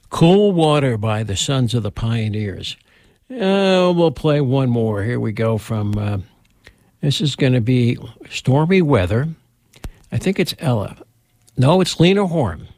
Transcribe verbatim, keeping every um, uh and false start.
Cool Water by the Sons of the Pioneers. Uh, we'll play one more. Here we go from, uh, this is going to be Stormy Weather. I think it's Ella. No, it's Lena Horne.